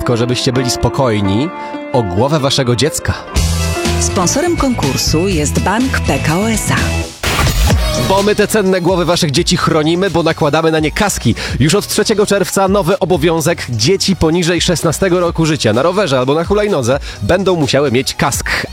tylko żebyście byli spokojni o głowę waszego dziecka. Sponsorem konkursu jest Bank Pekao S.A. Bo my te cenne głowy waszych dzieci chronimy, bo nakładamy na nie kaski. Już od 3 czerwca nowy obowiązek: dzieci poniżej 16 roku życia na rowerze albo na hulajnodze będą musiały mieć kask.